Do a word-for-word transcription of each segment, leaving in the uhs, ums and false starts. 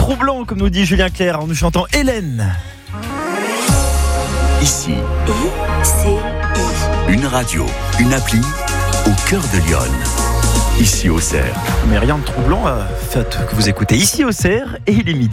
troublant, comme nous dit Julien Clerc en nous chantant Hélène. Ici, I C I. une radio, une appli au cœur de Lyon. Ici Auxerre. Mais rien de troublant, euh, faites que vous écoutez Ici Auxerre et il est midi.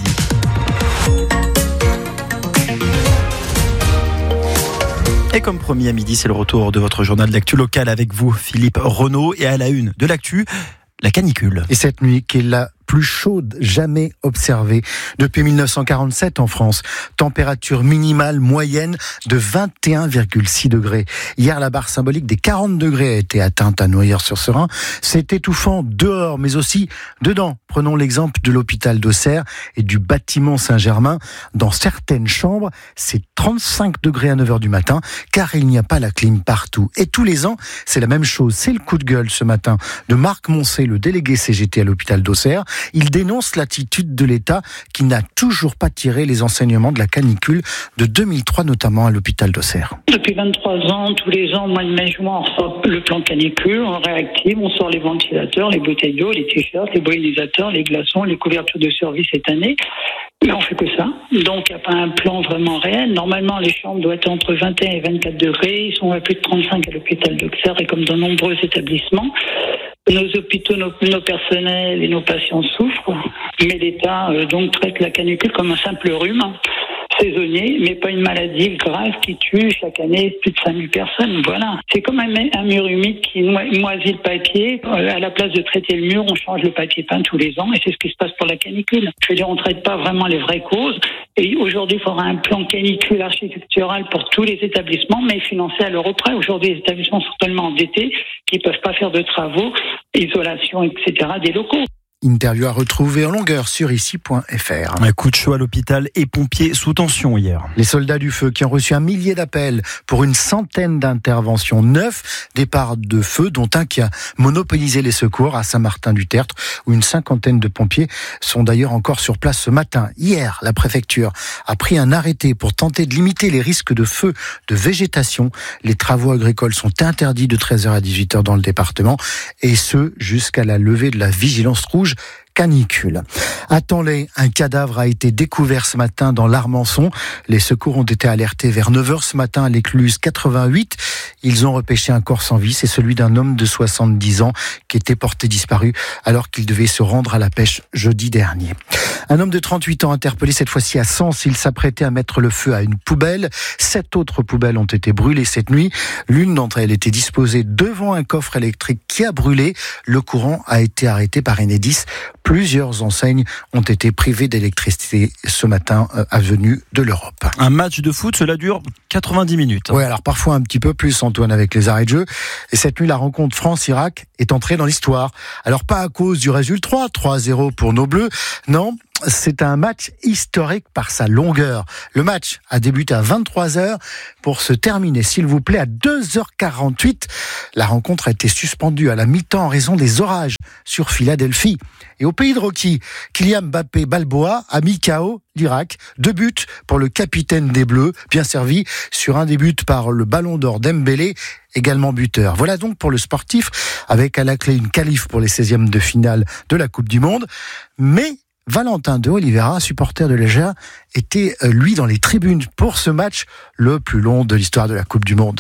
Et comme promis à midi, c'est le retour de votre journal d'actu local avec vous, Philippe Renaud, et à la une de l'actu, la canicule. Et cette nuit qui est la plus chaude jamais observée depuis mille neuf cent quarante-sept en France. Température minimale moyenne de vingt et un virgule six degrés. Hier, la barre symbolique des quarante degrés a été atteinte à Noyers-sur-Serein. C'est étouffant dehors, mais aussi dedans. Prenons l'exemple de l'hôpital d'Auxerre et du bâtiment Saint-Germain. Dans certaines chambres, c'est trente-cinq degrés à neuf heures du matin, car il n'y a pas la clim partout. Et tous les ans, c'est la même chose. C'est le coup de gueule ce matin de Marc Moncé, le délégué C G T à l'hôpital d'Auxerre. Il dénonce l'attitude de l'État qui n'a toujours pas tiré les enseignements de la canicule de deux mille trois, notamment à l'hôpital d'Auxerre. Depuis vingt-trois ans, tous les ans, au mois de mai-juin, on sort le plan canicule, on réactive, on sort les ventilateurs, les bouteilles d'eau, les t-shirts, les bruinisateurs, les glaçons, les couvertures de survie cette année. Mais on fait que ça. Donc, il n'y a pas un plan vraiment réel. Normalement, les chambres doivent être entre vingt et un et vingt-quatre degrés. Ils sont à plus de trente-cinq à l'hôpital d'Auxerre et comme dans nombreux établissements. Nos hôpitaux, nos, nos personnels et nos patients souffrent, mais l'État euh, donc traite la canicule comme un simple rhume saisonnier, mais pas une maladie grave qui tue chaque année plus de cinq mille personnes. Voilà. C'est comme un, un mur humide qui moisit le papier. À la place de traiter le mur, on change le papier peint tous les ans et c'est ce qui se passe pour la canicule. Je veux dire, on ne traite pas vraiment les vraies causes. Et aujourd'hui, il faudra un plan canicule architectural pour tous les établissements, mais financé à l'euro près. Aujourd'hui, les établissements sont tellement endettés qu'ils ne peuvent pas faire de travaux, isolation, et cetera des locaux. Interview à retrouver en longueur sur ici point f r. Un coup de chaud à l'hôpital et pompiers sous tension hier. Les soldats du feu qui ont reçu un millier d'appels pour une centaine d'interventions, neuf départs de feu, dont un qui a monopolisé les secours à Saint-Martin-du-Tertre, où une cinquantaine de pompiers sont d'ailleurs encore sur place ce matin. Hier, la préfecture a pris un arrêté pour tenter de limiter les risques de feu de végétation. Les travaux agricoles sont interdits de treize heures à dix-huit heures dans le département, et ce, jusqu'à la levée de la vigilance rouge canicule. À Tanlay, un cadavre a été découvert ce matin dans l'Armançon. Les secours ont été alertés vers neuf heures ce matin à l'écluse quatre-vingt-huit. Ils ont repêché un corps sans vie. C'est celui d'un homme de soixante-dix ans qui était porté disparu alors qu'il devait se rendre à la pêche jeudi dernier. Un homme de trente-huit ans interpellé cette fois-ci à Sens. Il s'apprêtait à mettre le feu à une poubelle. Sept autres poubelles ont été brûlées cette nuit. L'une d'entre elles était disposée devant un coffre électrique qui a brûlé. Le courant a été arrêté par Enedis. Plusieurs enseignes ont été privées d'électricité ce matin, euh, avenue de l'Europe. Un match de foot, cela dure quatre-vingt-dix minutes. Oui, alors parfois un petit peu plus, Antoine, avec les arrêts de jeu. Et cette nuit, la rencontre France-Irak est entrée dans l'histoire. Alors pas à cause du résultat, trois à zéro pour nos Bleus, non. C'est un match historique par sa longueur. Le match a débuté à vingt-trois heures pour se terminer, s'il vous plaît, à deux heures quarante-huit. La rencontre a été suspendue à la mi-temps en raison des orages sur Philadelphie. Et au pays de Rocky, Kylian Mbappé Balboa a mis K O l'Irak. Deux buts pour le capitaine des Bleus, bien servi sur un des buts par le Ballon d'Or Dembélé, également buteur. Voilà donc pour le sportif, avec à la clé une qualif pour les seizièmes de finale de la Coupe du Monde. Mais Valentin de Oliveira, supporter de l'E G A, était, lui, dans les tribunes pour ce match le plus long de l'histoire de la Coupe du Monde.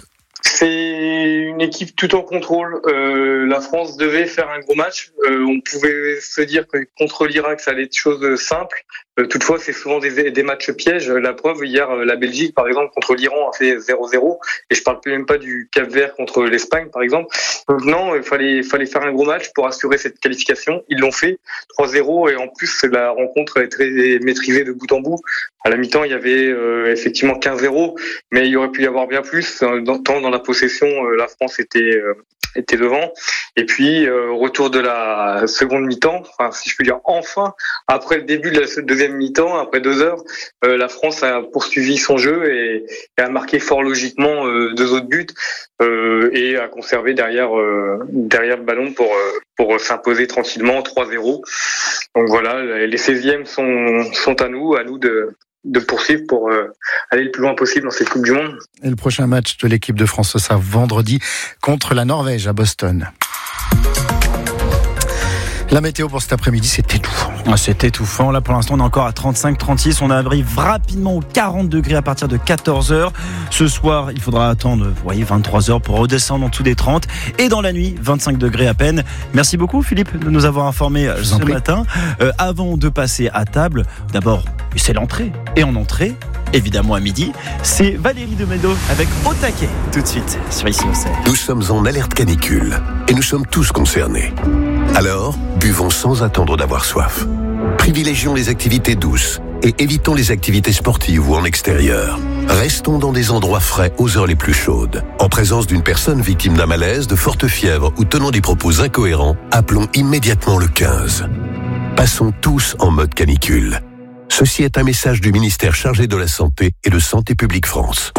C'est une équipe tout en contrôle. Euh, la France devait faire un gros match. Euh, on pouvait se dire que contre l'Irak, ça allait être chose simple. Euh, toutefois, c'est souvent des, des matchs pièges. La preuve, hier, la Belgique, par exemple, contre l'Iran, a fait zéro zéro. Et je parle même pas du Cap-Vert contre l'Espagne, par exemple. Donc non, il fallait, fallait faire un gros match pour assurer cette qualification. Ils l'ont fait, trois zéro. Et en plus, la rencontre est très maîtrisée de bout en bout. À la mi-temps, il y avait euh, effectivement quinze zéro, mais il y aurait pu y avoir bien plus. Dans, tant dans la possession, euh, la France était euh, était devant. Et puis, euh, au retour de la seconde mi-temps, enfin, si je peux dire enfin, après le début de la deuxième mi-temps, après deux heures, euh, la France a poursuivi son jeu et, et a marqué fort logiquement euh, deux autres buts euh, et a conservé derrière euh, derrière le ballon pour euh, pour s'imposer tranquillement trois zéro. Donc voilà, les seizièmes sont sont à nous, à nous de de poursuivre pour euh, aller le plus loin possible dans cette Coupe du Monde. Et le prochain match de l'équipe de France, ce sera vendredi contre la Norvège à Boston. La météo pour cet après-midi, c'était tout. C'est étouffant. Là, pour l'instant, on est encore à trente-cinq trente-six. On arrive rapidement aux quarante degrés à partir de quatorze heures. Ce soir, il faudra attendre, vous voyez, vingt-trois heures pour redescendre en dessous des trente. Et dans la nuit, vingt-cinq degrés à peine. Merci beaucoup, Philippe, de nous avoir informés ce matin. Euh, avant de passer à table, d'abord, c'est l'entrée. Et en entrée, évidemment à midi, c'est Valérie Demedo avec Au taquet. Tout de suite, sur Ici on sait. Nous sommes en alerte canicule et nous sommes tous concernés. Alors, buvons sans attendre d'avoir soif. Privilégions les activités douces et évitons les activités sportives ou en extérieur. Restons dans des endroits frais aux heures les plus chaudes. En présence d'une personne victime d'un malaise, de forte fièvre ou tenant des propos incohérents, appelons immédiatement le quinze. Passons tous en mode canicule. Ceci est un message du ministère chargé de la Santé et de Santé publique France.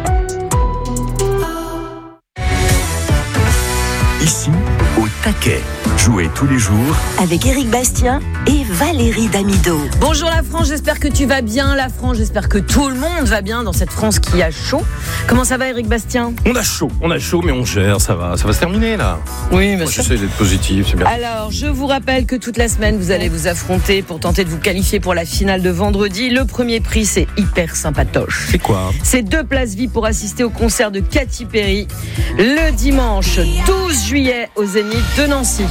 Ici, au taquet. Jouez tous les jours avec Éric Bastien et Valérie Damido. Bonjour la France, j'espère que tu vas bien. La France, j'espère que tout le monde va bien dans cette France qui a chaud. Comment ça va, Éric Bastien ? On a chaud, on a chaud, mais on gère, ça va, ça va se terminer là. Oui, mais j'essaie d'être positif, c'est bien. Alors, je vous rappelle que toute la semaine, vous allez vous affronter pour tenter de vous qualifier pour la finale de vendredi. Le premier prix, c'est hyper sympatoche. C'est quoi ? C'est deux places V I P pour assister au concert de Katy Perry le dimanche douze juillet au Zénith de Nancy.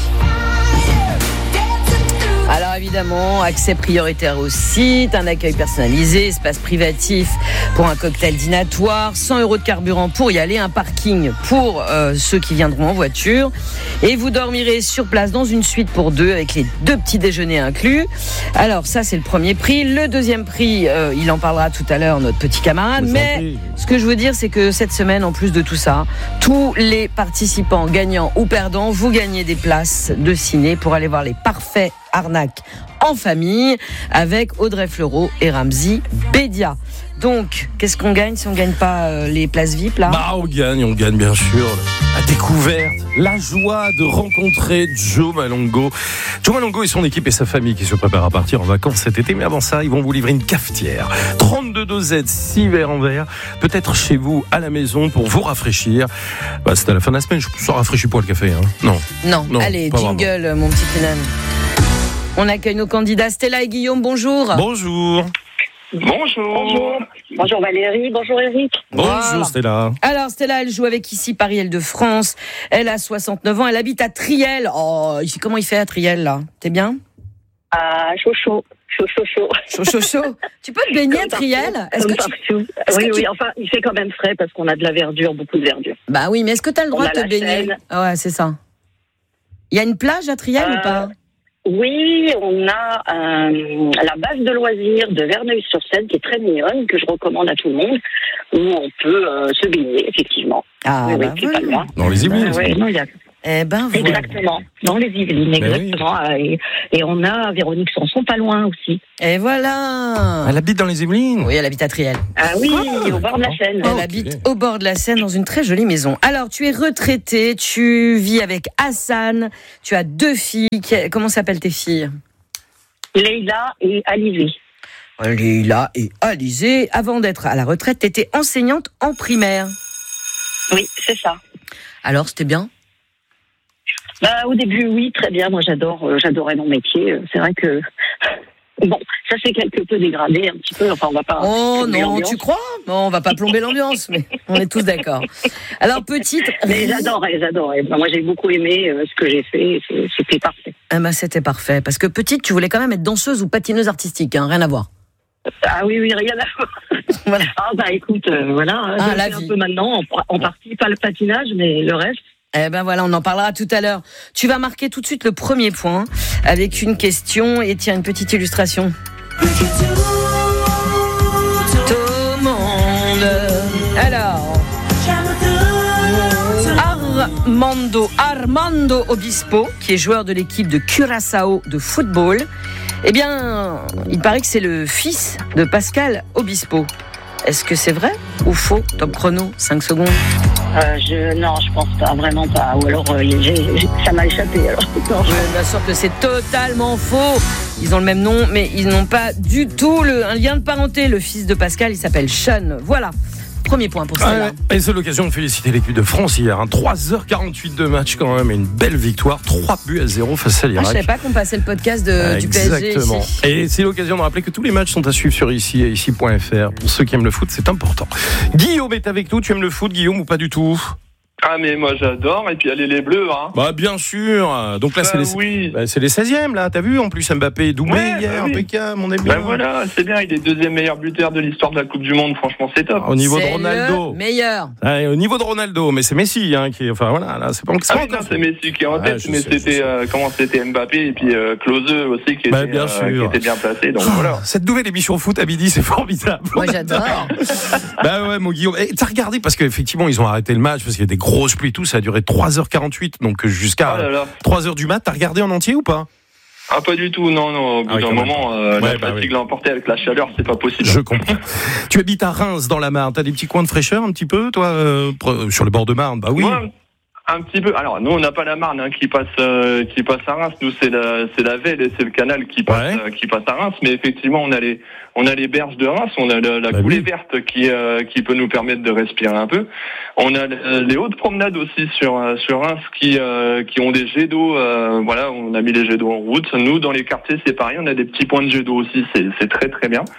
Alors évidemment, accès prioritaire au site, un accueil personnalisé, espace privatif pour un cocktail dînatoire, cent euros de carburant pour y aller, un parking pour euh, ceux qui viendront en voiture. Et vous dormirez sur place dans une suite pour deux avec les deux petits déjeuners inclus. Alors ça, c'est le premier prix. Le deuxième prix, euh, il en parlera tout à l'heure, notre petit camarade. Mais ce que je veux dire, c'est que cette semaine, en plus de tout ça, tous les participants, gagnants ou perdants, vous gagnez des places de ciné pour aller voir les parfaits arnaques en famille avec Audrey Fleurot et Ramzy Bédia. Donc, qu'est-ce qu'on gagne si on ne gagne pas euh, les places V I P là ? Bah, on gagne, on gagne bien sûr la découverte, la joie de rencontrer Joe Malongo. Joe Malongo et son équipe et sa famille qui se préparent à partir en vacances cet été. Mais avant ça, ils vont vous livrer une cafetière. trente-deux dosettes, six verres en verre. Peut-être chez vous, à la maison, pour vous rafraîchir. Bah, c'est à la fin de la semaine, je ne rafraîchis pas le café. Hein. Non. non. Non, allez, jingle, vraiment. Mon petit Kenan. On accueille nos candidats. Stella et Guillaume, bonjour. Bonjour. Bonjour. Bonjour. Bonjour Valérie, bonjour Eric. Bonjour voilà. Stella. Alors Stella, elle joue avec ici Paris Île-de-France. Elle a soixante-neuf ans, elle habite à Triel. Oh, comment il fait à Triel là ? T'es bien ? Ah, chaud chaud. Chaud, chaud, chaud. Chaud, chaud, chaud. Tu peux te baigner à Triel ? Est-ce Comme que tu... partout. Est-ce oui, que oui, tu... enfin, il fait quand même frais parce qu'on a de la verdure, beaucoup de verdure. Bah oui, mais est-ce que tu as le droit on de te baigner ? Ah ouais, c'est ça. Il y a une plage à Triel euh... ou pas ? Oui, on a euh, la base de loisirs de Verneuil-sur-Seine qui est très mignonne, que je recommande à tout le monde, où on peut euh, se baigner, effectivement. Ah, oui, bah oui, c'est pas loin. Dans les Yvelines. Euh, oui, non, il y a... Eh ben voilà. Exactement, dans les Yvelines, exactement. Oui. Et, et on a Véronique Sanson pas loin aussi. Et voilà. Elle habite dans les Yvelines ? Oui, elle habite à Triel. Ah oui, ah, au bord de la Seine. Elle okay. habite au bord de la Seine dans une très jolie maison. Alors, tu es retraitée, tu vis avec Hassan, tu as deux filles. Comment s'appellent tes filles ? Leïla et Alizé. Leïla et Alizé. Avant d'être à la retraite, tu étais enseignante en primaire. Oui, c'est ça. Alors, c'était bien ? Bah, au début, oui, très bien. Moi, j'adore, euh, j'adorais mon métier. C'est vrai que bon, ça s'est quelque peu dégradé un petit peu. Enfin, on va pas. Oh non, tu crois ? Non, on va pas plomber l'ambiance, mais on est tous d'accord. Alors petite. Mais j'adorais, j'adorais. Moi, j'ai beaucoup aimé euh, ce que j'ai fait. C'était parfait. Ah bah, c'était parfait parce que petite, tu voulais quand même être danseuse ou patineuse artistique, hein, rien à voir. Ah oui, oui, rien à voir. Voilà. Ah bah écoute, euh, voilà. Ah, je la fais vie. un peu maintenant, en, en partie pas le patinage, mais le reste. Eh ben voilà, on en parlera tout à l'heure. Tu vas marquer tout de suite le premier point avec une question et tiens, une petite illustration. Tout le monde. Alors, Armando, Armando Obispo, qui est joueur de l'équipe de Curaçao de football, eh bien, il paraît que c'est le fils de Pascal Obispo. Est-ce que c'est vrai ou faux ? Top chrono, cinq secondes. Euh, je, non, je pense pas, vraiment pas. Ou alors, euh, j'ai, j'ai, ça m'a échappé. Alors, non, je... je m'assure que c'est totalement faux. Ils ont le même nom, mais ils n'ont pas du tout le, un lien de parenté. Le fils de Pascal, il s'appelle Sean. Voilà. Premier point pour Ah Stella. ouais. Et c'est l'occasion de féliciter l'équipe de France hier. Hein. trois heures quarante-huit de match quand même. Et une belle victoire. trois buts à zéro face à l'Irak. Ah, je savais pas qu'on passait le podcast de, Ah, du P S G exactement. ici. Et c'est l'occasion de rappeler que tous les matchs sont à suivre sur ici et ici point f r. Pour ceux qui aiment le foot, c'est important. Guillaume est avec nous. Tu aimes le foot, Guillaume, ou pas du tout? Ah mais moi j'adore, et puis allez les Bleus hein. Bah bien sûr. Donc là bah, c'est les oui. bah, c'est les seizièmes là, t'as vu, en plus Mbappé doublé ouais, hier, bah, oui. impeccable, on est bien. Bah voilà, c'est bien, il est deuxième meilleur buteur de l'histoire de la Coupe du Monde, franchement c'est top. Au niveau C'est de Ronaldo. le meilleur. Ouais, au niveau de Ronaldo, mais c'est Messi hein, qui enfin voilà, là c'est pas Ah oui, non, c'est Messi qui est en tête, je mais sais, je c'était sais. euh, comment c'était Mbappé et puis euh, Klose aussi qui, Bah, était, bien euh, sûr. qui était bien placé, donc Oh, voilà. cette nouvelle émission foot à midi, c'est formidable. Moi j'adore. Bah ouais, mon Guillaume. Et t'as regardé parce qu'effectivement ils ont arrêté le match parce qu'il y a des grosses pluies et tout, ça a duré trois heures quarante-huit, donc jusqu'à Oh là là. trois heures du mat. T'as regardé en entier ou pas? Ah pas du tout, non, non, au bout Ah oui, d'un quand même. moment, euh, Ouais, la bah fatigue oui. l'a emporté avec la chaleur, c'est pas possible. Je comprends. Tu habites à Reims dans la Marne, t'as des petits coins de fraîcheur un petit peu, toi, euh, sur le bord de Marne? Bah oui. Ouais, un petit peu. Alors nous on n'a pas la Marne hein, qui passe euh, qui passe à Reims. Nous c'est la c'est la Velle et c'est le canal qui passe Ouais. euh, qui passe à Reims. Mais effectivement on a les on a les berges de Reims, on a la, la Bah coulée oui. verte qui euh, qui peut nous permettre de respirer un peu. On a euh, les hautes promenades aussi sur euh, sur Reims qui euh, qui ont des jets d'eau. Euh, voilà, on a mis les jets d'eau en route. Nous dans les quartiers c'est pareil, on a des petits points de jets d'eau aussi. C'est c'est très très bien.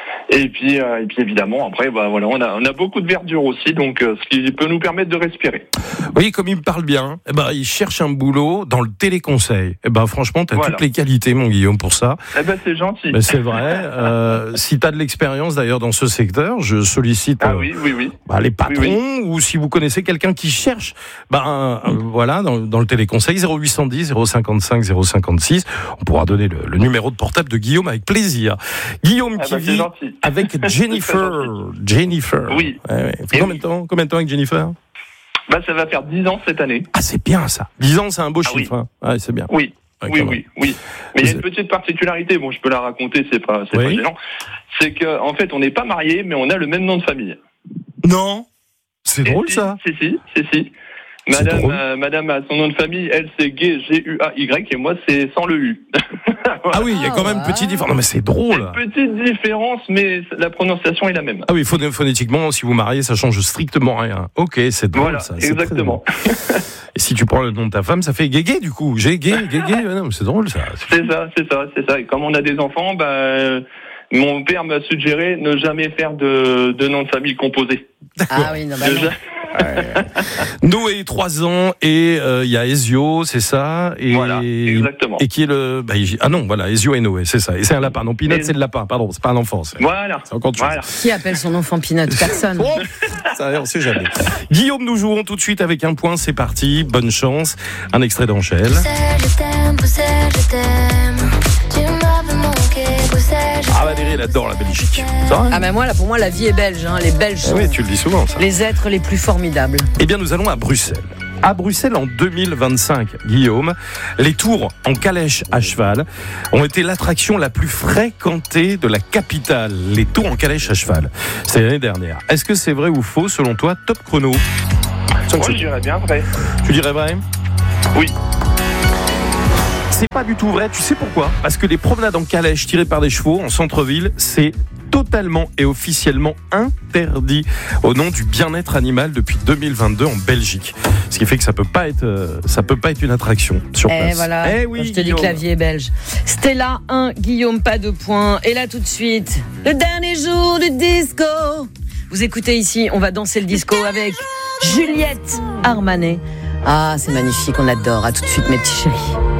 Et puis, euh, et puis évidemment, après, bah voilà, on a, on a beaucoup de verdure aussi, donc euh, ce qui peut nous permettre de respirer. Oui, comme il me parle bien, eh ben, il cherche un boulot dans le téléconseil. Eh ben, franchement, t'as Voilà. toutes les qualités, mon Guillaume, pour ça. Eh ben, c'est gentil. Ben, c'est vrai. Euh, si t'as de l'expérience, d'ailleurs, dans ce secteur, je sollicite Ah euh, oui, oui, oui. bah, les patrons, Oui, ou si vous connaissez quelqu'un qui cherche, ben, euh, voilà, dans, dans le téléconseil, zéro huit cent dix, zéro cinquante-cinq, zéro cinquante-six. On pourra donner le, le numéro de portable de Guillaume avec plaisir. Guillaume Ah qui bah, c'est vit gentil. avec Jennifer. Jennifer. Oui. Ouais, ouais. Ça fait Et combien oui. de temps, combien de temps avec Jennifer? Bah, ça va faire dix ans cette année. Ah, c'est bien ça. dix ans, c'est un beau Ah oui. chiffre. Hein. Ouais, c'est bien. Oui. Ouais, oui, quand oui, oui. Mais il y a Vous une petite particularité, bon, je peux la raconter, c'est pas, c'est Oui. pas gênant. C'est que, en fait, on n'est pas mariés, mais on a le même nom de famille. Non. C'est Et drôle si, ça. Si, si, si, si. C'est Madame, drôle. euh, Madame a son nom de famille, elle c'est Gay, G U A Y, et moi c'est sans le U. Ah oui, il y a quand même Ah, une petite différence. Non, mais c'est drôle. Petite différence, mais la prononciation est la même. Ah oui, phon- phonétiquement, si vous mariez, ça change strictement rien. Ok, c'est drôle Voilà, ça. c'est très exactement. drôle. Et si tu prends le nom de ta femme, ça fait Guégué du coup. J'ai Gué, Guégué. Non, mais c'est drôle ça. C'est ça, c'est ça, c'est ça. Et comme on a des enfants, bah, euh, mon père m'a suggéré ne jamais faire de, de nom de famille composé. Ah oui, non, bah non. Déjà- Noé, trois ans, et il euh, y a Ezio, c'est ça. Et, Voilà, exactement. Et qui est le. Bah, il- ah non, voilà, Ezio et Noé, c'est ça. Et c'est un lapin. Non, Pinot, Et- c'est le lapin. Pardon, c'est pas un enfant. C'est, Voilà. c'est encore autre chose. Voilà. Qui appelle son enfant Pinot? Personne. Oh, ça, on sait jamais. Guillaume, nous jouons tout de suite avec un point. C'est parti. Bonne chance. Un extrait d'Angèle. Je t'aime, Bruxelles, je t'aime. Tu m'avais manqué, Bruxelles, je Ah, Valérie, elle adore la Belgique. C'est vrai? Ah, mais moi, là, pour moi, la vie est belge. Hein. Les Belges Ah sont oui, tu le dis souvent, ça. les êtres les plus formidables. Eh bien, nous allons à Bruxelles. À Bruxelles, en deux mille vingt-cinq, Guillaume, les tours en calèche à cheval ont été l'attraction la plus fréquentée de la capitale. Les tours en calèche à cheval. C'est l'année dernière. Est-ce que c'est vrai ou faux, selon toi? Top chrono. Moi, je dirais bien vrai. Tu dirais vrai? Oui. C'est pas du tout vrai. Tu sais pourquoi? Parce que les promenades en calèche tirées par des chevaux en centre-ville, c'est totalement et officiellement interdit au nom du bien-être animal depuis deux mille vingt-deux en Belgique. Ce qui fait que ça peut pas être, euh, ça peut pas être une attraction sur Eh place. voilà, Eh quand oui, je te dis Guillaume. que la vie est belge. Stella un, Guillaume pas de points. Et là tout de suite, le dernier jour du disco. Vous écoutez ici, on va danser le disco avec Juliette Armanet. Ah, c'est magnifique, on adore. À tout de suite mes petits chéris.